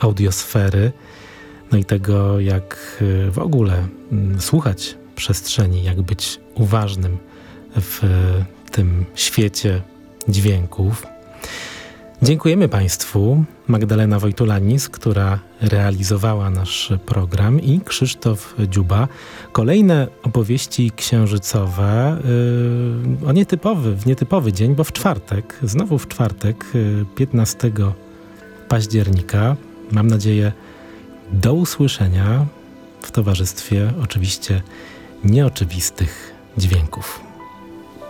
audiosfery, no i tego, jak w ogóle słuchać przestrzeni, jak być uważnym w tym świecie dźwięków. Dziękujemy Państwu. Magdalena Wojtulanis, która realizowała nasz program, i Krzysztof Dziuba. Kolejne opowieści księżycowe w nietypowy dzień, bo znowu w czwartek, 15 października. Mam nadzieję, do usłyszenia w towarzystwie oczywiście nieoczywistych dźwięków.